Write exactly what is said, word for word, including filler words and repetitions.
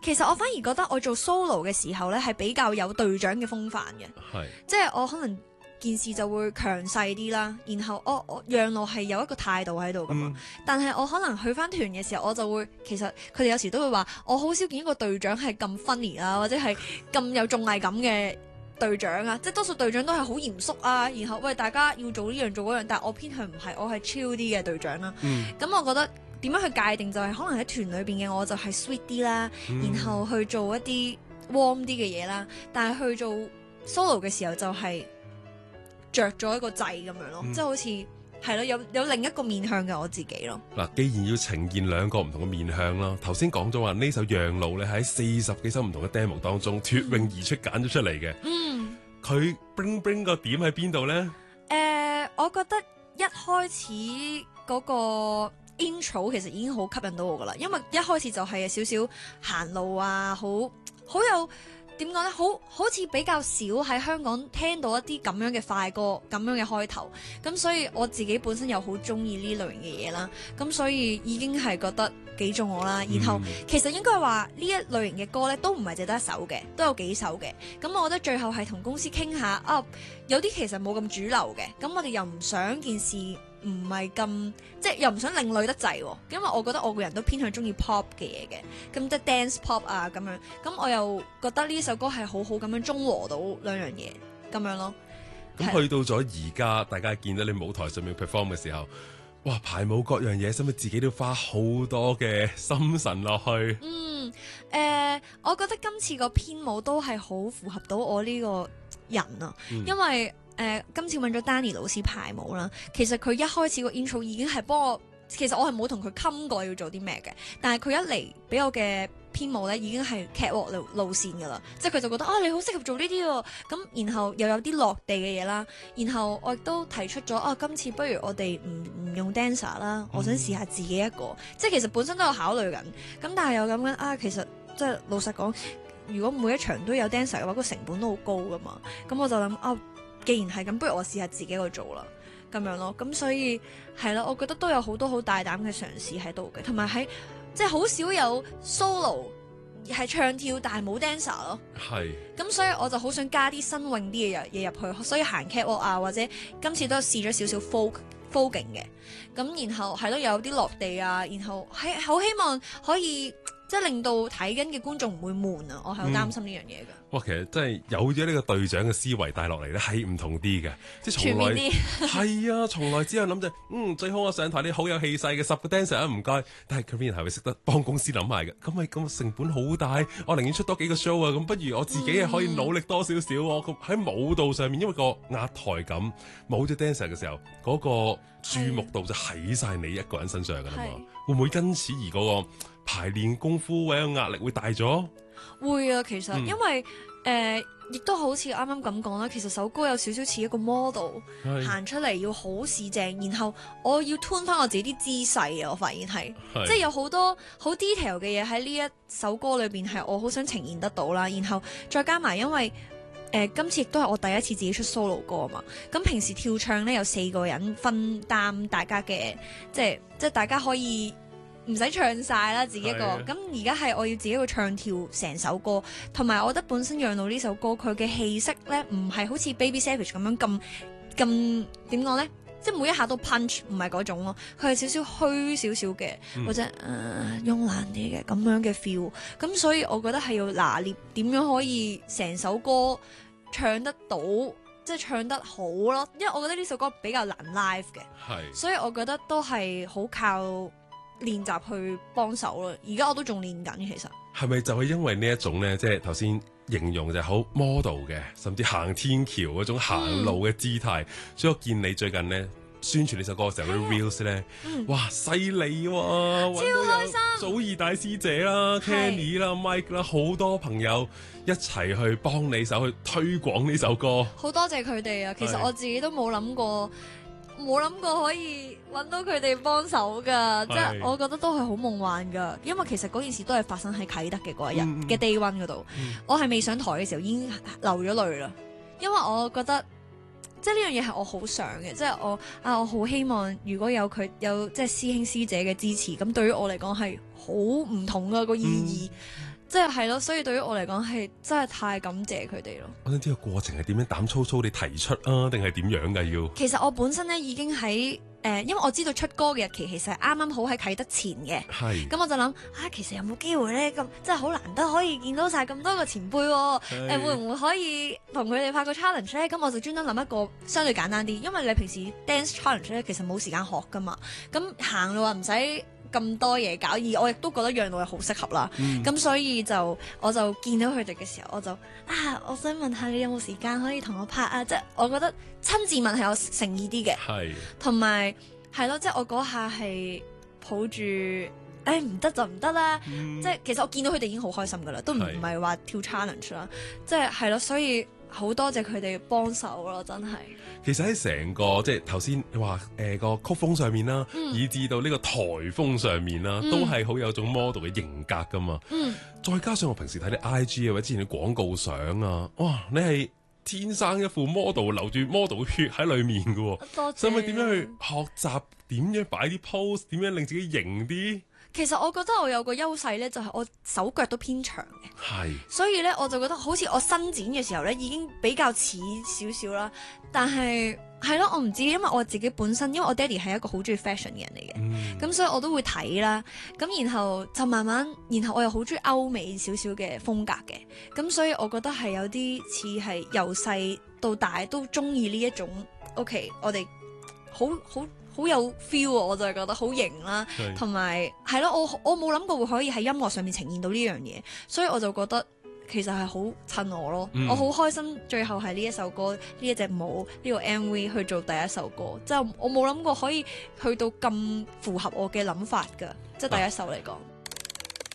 其實我反而覺得我做 solo 嘅時候咧，係比較有隊長嘅風範嘅， 係即係我可能件事就會強勢啲啦，然後我我讓路係有一個態度喺度噶嘛。 嗯但係我可能去翻團嘅時候，我就會其實佢哋有時都會話，我好少見一個隊長係咁 funny 啦，或者係咁有綜藝感嘅隊長啊，即係多數隊長都係好嚴肅啊，然後喂大家要做呢樣做嗰樣，但係我偏向唔係，我係 chill 啲嘅隊長啦。 嗯咁我覺得點樣去界定就係可能喺團裏邊嘅我就係 sweet 啲啦， 嗯然後去做一啲 warm 啲嘅嘢啦，但係去做 solo 嘅時候就係着咗一個掣咁樣咯， 嗯即係好似係咯，有有另一個面向嘅我自己咯。 嗱，既然要呈現兩個唔同嘅面向啦，頭先講咗話呢首《讓路》咧喺四十幾首唔同嘅 demo 當中脫穎而出揀咗出嚟嘅， 嗯， 佢 bling bling 個點喺邊度咧？ 誒、呃，我覺得一開始嗰個 intro 其實已經好吸引到我噶啦，因為一開始就係少少行路啊，好好有點講咧，好好似比較少喺香港聽到一啲咁樣嘅快歌，咁樣嘅開頭，咁所以我自己本身又好中意呢類型嘅嘢啦，咁所以已經係覺得幾中我啦。然後、 嗯、 其實應該話呢一類型嘅歌咧，都唔係淨得一首嘅，都有幾首嘅。咁我覺得最後係同公司傾下，啊有啲其實冇咁主流嘅，咁我哋又唔想件事唔係咁，即係又唔想另類得滯喎，因為我覺得我個人都偏向中意 pop 嘅嘢嘅，咁即係 dance pop 啊咁樣，咁我又覺得呢首歌係好好咁樣中和到兩樣嘢咁樣咯。 咁去到咗而家，大家見到你舞台上面 perform 嘅時候，哇排舞各樣嘢，使唔使自己都花好多嘅心神落去？ 嗯，誒、呃，我覺得今次個編舞都係好符合到我呢個人啊， 嗯、 因為誒、呃、今次揾咗 Danny 老師排舞啦，其實佢一開始個 intro 已經係幫我，其實我係冇同佢冚過要做啲咩嘅，但係佢一嚟俾我嘅編舞咧已經係 catwalk 路路線噶啦，即係佢就覺得啊你好適合做呢啲喎，咁然後又有啲落地嘅嘢啦，然後我亦都提出咗啊今次不如我哋唔唔用 dancer 啦，我想試下自己一個，嗯、即係其實本身都有考慮緊，咁但係又咁樣啊其實即係老實講，如果每一場都有 dancer 嘅話，個成本都好高噶嘛，咁我就諗啊既然係咁，不如我試下自己去做啦。咁樣咯，咁所以係咯，我覺得都有好多好大膽嘅嘗試喺度嘅，同埋喺即係好少有 solo 係唱跳但係冇 dancer 咯。 係。 咁所以我就好想加啲新穎啲嘅嘢入去，所以行 catwalk 啊，或者今次都試咗少少 folk folking 嘅，咁然後係咯，又有啲落地啊，然後係好希望可以即係令到睇緊嘅觀眾唔會悶啊，我係好擔心呢樣嘢㗎。 哇，其實真係有咗呢個隊長嘅思維帶落嚟咧，係唔同啲嘅，即係從來全面啲係啊，從來只有諗住嗯最好我上台啲好有氣勢嘅十個 dancer 啊，唔該。但係 Karina 係會識得幫公司諗埋嘅，咁咪咁成本好大，我寧願出多幾個 show 啊，咁不如我自己係可以努力多少少喎。咁喺、嗯、舞蹈上面，因為個壓台感冇咗 dancer 嘅時候，嗰、那個注目度就喺晒你一個人身上㗎啦嘛。會唔會因此而嗰個排練功夫或者壓力會大咗？ 會啊，其實、嗯、因為誒亦、呃、都好似啱啱咁講啦，其實首歌有少少似一個 model 行出嚟要好市正，然後我要 tune 翻我自己啲姿勢啊，我發現係即係有好多好 detail 嘅嘢喺呢一首歌裏邊係我好想呈現得到啦，然後再加埋因為誒、呃、今次亦都係我第一次自己出 solo 歌啊嘛，咁平時跳唱咧有四個人分擔大家嘅，即係即係大家可以唔使唱晒啦，自己一個。咁而家係我要自己去唱跳成首歌，同埋我覺得本身讓路呢首歌佢嘅氣息咧，唔係好似 Baby Savage 咁樣咁咁點講咧，即係每一下都 punch，唔係嗰種咯，佢係少少虛少少嘅，嗯、或者誒慵懶啲嘅咁樣嘅 feel。咁所以我覺得係要拿捏點樣可以成首歌唱得到，即係唱得好咯。因為我覺得呢首歌比較難 live 嘅，係，所以我覺得都係好靠練習去幫手咯，而家我都仲練緊，其實係咪就係因為呢一種咧，即係頭先形容就係好 model 嘅，甚至行天橋嗰種行路嘅姿態，嗯、所以我見你最近咧宣傳呢首歌嘅時候嗰啲 reels 咧，嗯、哇犀利喎， 超開心！ 祖兒大師姐啦、Kenny 啦、Mike 啦，好多朋友一齊去幫你手去推廣呢首歌， 好多謝佢哋啊！其實我自己都冇諗過。冇諗過可以揾到佢哋幫手噶，即係我覺得都係好夢幻噶。因為其實嗰件事都係發生喺啟德嘅嗰一日嘅 day one 嗰度，嗯、我係未上台嘅時候已經流咗淚啦。因為我覺得即係呢樣嘢係我好想嘅，即係我啊，我好希望如果有佢有即係師兄師姐嘅支持，咁對於我嚟講係好唔同噶個意義。嗯、 即係係咯，所以對於我嚟講係真係太感謝佢哋咯。 我想知個過程係點樣膽粗粗地提出啊，定係點樣㗎要？ 其實我本身咧已經喺誒、呃，因為我知道出歌嘅日期其實係啱啱好喺啟德前嘅。 係。 咁我就諗啊，其實有冇機會咧？咁真係好難得可以見到晒咁多個前輩喎、哦。誒、呃、會唔會可以同佢哋拍個 challenge 咧？咁我就專登諗一個相對簡單啲，因為你平時 dance challenge 咧其實冇時間學㗎嘛。咁行路啊唔使咁多嘢搞，而我亦都覺得讓路係好適合啦。咁、嗯、所以就我就見到佢哋嘅時候，我就啊，我想問下你有冇時間可以同我拍啊？即係我覺得親自問係有誠意啲嘅，係同埋係咯，即係我嗰下係抱住誒唔得就唔得啦。嗯、即係其實我見到佢哋已經好開心噶啦，都唔唔係話跳 challenge 啦。即係係咯，所以好多謝佢哋幫手咯，真係。 其實喺成個即係頭先話誒個曲風上面啦，嗯、以至到呢個台風上面啦，嗯、都係好有種 model 嘅型格噶嘛。嗯、再加上我平時睇啲 I G 啊或者之前啲廣告相啊，哇！你係天生一副 model 流住 model 嘅血喺裏面嘅， 多謝。 所以咪點樣去學習點樣擺啲 pose， 點樣令自己型啲？ 其實我覺得我有個優勢咧，就係我手腳都偏長嘅， 係， 所以咧我就覺得好似我伸展嘅時候咧，已經比較似少少啦。但係係咯，我唔知，因為我自己本身，因為我爹哋係一個好中意 fashion 嘅人嚟嘅，咁、嗯、所以我都會睇啦。咁然後就慢慢，然後我又好中意歐美少少嘅風格嘅，咁所以我覺得係有啲似係由細到大都中意呢一種。OK，我哋好好。好有 feel 啊！我就係覺得好型啦，同埋係咯，我我冇諗過會可以喺音樂上面呈現到呢樣嘢，所以我就覺得其實係好襯我咯。嗯、我好開心，最後係呢一首歌、呢一隻舞、呢、呢個 M V 去做第一首歌，即係我冇諗過可以去到咁符合我嘅諗法㗎，即係第一首嚟講。